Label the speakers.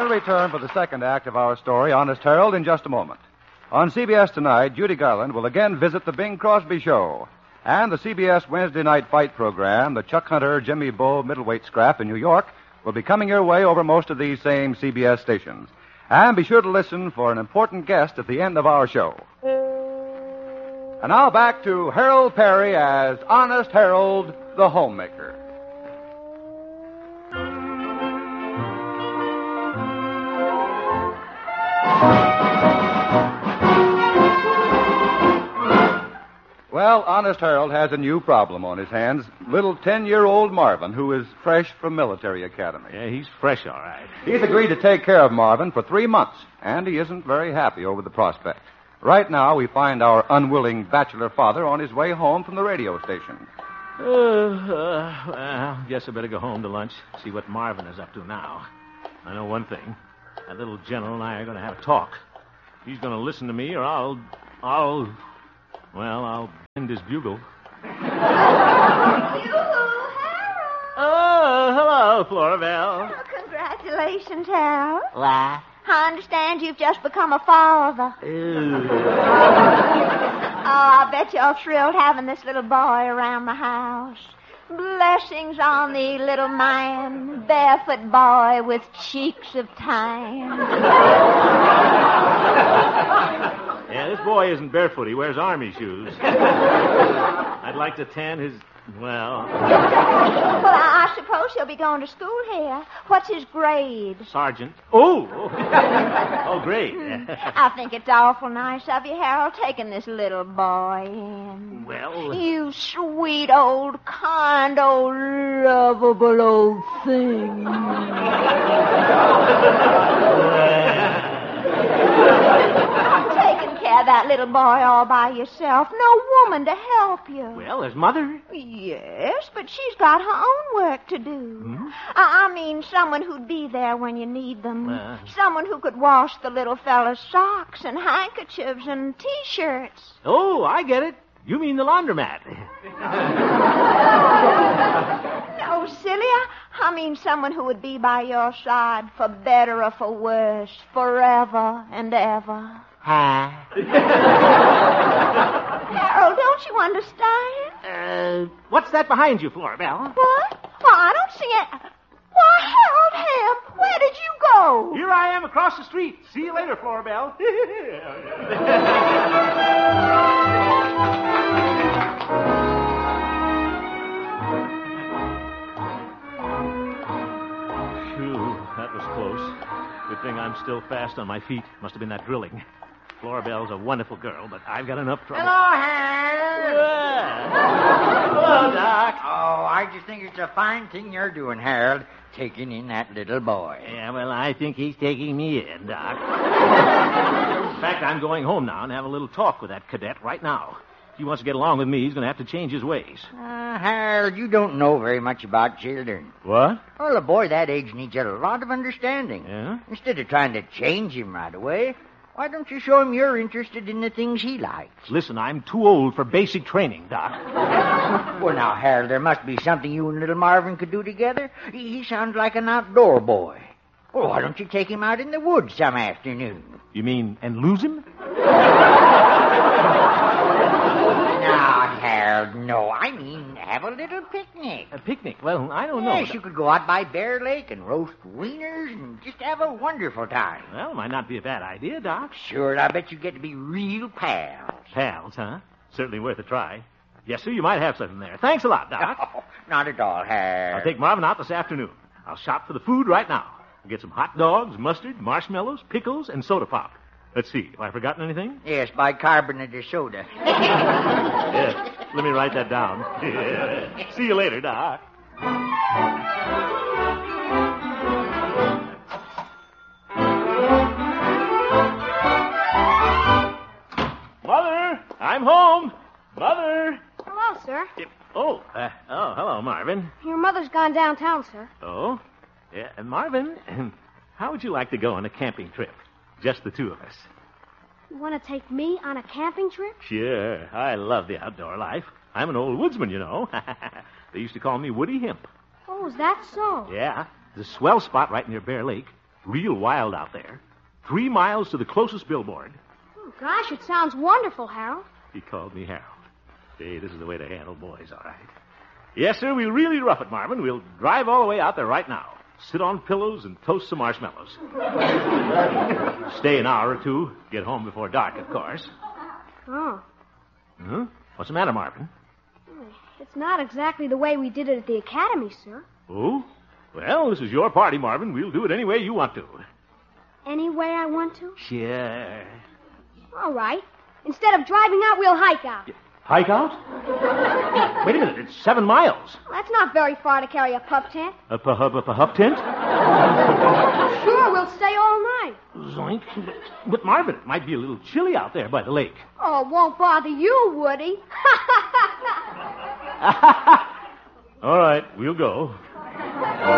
Speaker 1: We'll return for the second act of our story, Honest Harold, in just a moment. On CBS tonight, Judy Garland will again visit the Bing Crosby Show. And the CBS Wednesday night fight program, the Chuck Hunter Jimmy Bull middleweight scrap in New York, will be coming your way over most of these same CBS stations. And be sure to listen for an important guest at the end of our show. And now back to Harold Perry as Honest Harold, the homemaker. Well, Honest Harold has a new problem on his hands. Little 10-year-old Marvin, who is fresh from military academy.
Speaker 2: Yeah, he's fresh, all right.
Speaker 1: He's agreed to take care of Marvin for 3 months, and he isn't very happy over the prospect. Right now, we find our unwilling bachelor father on his way home from the radio station.
Speaker 2: Well, guess I better go home to lunch, see what Marvin is up to now. I know one thing. That little general and I are going to have a talk. He's going to listen to me, or I'll bend his bugle.
Speaker 3: Harold.
Speaker 2: Oh, hello, Florabelle.
Speaker 3: Oh, congratulations, Harold.
Speaker 2: What?
Speaker 3: I understand you've just become a father.
Speaker 2: Ew.
Speaker 3: I bet you're thrilled having this little boy around the house. Blessings on thee, little man, barefoot boy with cheeks of time.
Speaker 2: Yeah, this boy isn't barefoot. He wears army shoes. I'd like to tan his... Well,
Speaker 3: I suppose he'll be going to school here. What's his grade?
Speaker 2: Sergeant. Oh, great.
Speaker 3: I think it's awful nice of you, Harold, taking this little boy in.
Speaker 2: Well...
Speaker 3: You sweet old, kind old, lovable old thing. Taking care of that little boy all by yourself. No woman to help you.
Speaker 2: Well, his mother.
Speaker 3: Yes, but she's got her own work to do.
Speaker 2: Hmm?
Speaker 3: I mean, someone who'd be there when you need them. Someone who could wash the little fella's socks and handkerchiefs and T-shirts.
Speaker 2: Oh, I get it. You mean the laundromat.
Speaker 3: No, silly. I mean someone who would be by your side for better or for worse, forever and ever.
Speaker 2: Huh?
Speaker 3: Harold, don't you understand?
Speaker 2: What's that behind you, Florabelle?
Speaker 3: What? Well, I don't see it. Why, Harold Hemp, where did you go?
Speaker 2: Here I am across the street. See you later, Florabelle. Phew, that was close. Good thing I'm still fast on my feet. Must have been that drilling. Florabelle's a wonderful girl, but I've got enough trouble.
Speaker 4: Hello, Harold.
Speaker 2: Hello, Doc.
Speaker 4: Oh, I just think it's a fine thing you're doing, Harold, taking in that little boy.
Speaker 2: Yeah, well, I think he's taking me in, Doc. In fact, I'm going home now and have a little talk with that cadet right now. If he wants to get along with me, he's going to have to change his ways.
Speaker 4: Harold, you don't know very much about children.
Speaker 2: What?
Speaker 4: Well, a boy that age needs a lot of understanding.
Speaker 2: Yeah?
Speaker 4: Instead of trying to change him right away, why don't you show him you're interested in the things he likes?
Speaker 2: Listen, I'm too old for basic training, Doc.
Speaker 4: Well, now, Harold, there must be something you and little Marvin could do together. He sounds like an outdoor boy. Well, why don't you take him out in the woods some afternoon?
Speaker 2: You mean, and lose him?
Speaker 4: No, Harold, no. I mean, have a little picnic.
Speaker 2: A picnic? Well, I don't know.
Speaker 4: Yes, you could go out by Bear Lake and roast wieners and just have a wonderful time.
Speaker 2: Well, might not be a bad idea, Doc.
Speaker 4: Sure, I bet you get to be real pals.
Speaker 2: Pals, huh? Certainly worth a try. Yes, sir, you might have something there. Thanks a lot, Doc.
Speaker 4: Oh, not at all, Harold.
Speaker 2: I'll take Marvin out this afternoon. I'll shop for the food right now. I'll get some hot dogs, mustard, marshmallows, pickles, and soda pop. Let's see. Have I forgotten anything?
Speaker 4: Yes, bicarbonate of soda.
Speaker 2: Yes. Let me write that down. See you later, Doc. Mother, I'm home. Mother.
Speaker 5: Hello, sir.
Speaker 2: Hello, Marvin.
Speaker 5: Your mother's gone downtown, sir.
Speaker 2: Oh? Yeah, Marvin, how would you like to go on a camping trip? Just the two of us.
Speaker 5: You want to take me on a camping trip?
Speaker 2: Sure. I love the outdoor life. I'm an old woodsman, you know. They used to call me Woody Hemp.
Speaker 5: Oh, is that so?
Speaker 2: Yeah. There's a swell spot right near Bear Lake. Real wild out there. 3 miles to the closest billboard.
Speaker 5: Oh, gosh, it sounds wonderful, Harold.
Speaker 2: He called me Harold. Hey, this is the way to handle boys, all right. Yes, sir, we'll really rough it, Marvin. We'll drive all the way out there right now. Sit on pillows and toast some marshmallows. Stay an hour or two. Get home before dark, of course.
Speaker 5: Oh.
Speaker 2: Huh? What's the matter, Marvin?
Speaker 5: It's not exactly the way we did it at the academy, sir.
Speaker 2: Oh? Well, this is your party, Marvin. We'll do it any way you want to.
Speaker 5: Any way I want to?
Speaker 2: Sure.
Speaker 5: All right. Instead of driving out, we'll hike out.
Speaker 2: Hike out? Wait a minute. It's 7 miles.
Speaker 5: That's not very far to carry a pup tent.
Speaker 2: A pup tent?
Speaker 5: Sure, we'll stay all night.
Speaker 2: Zoink. But Marvin, it might be a little chilly out there by the lake.
Speaker 5: Oh, it won't bother you, Woody.
Speaker 2: All right, we'll go.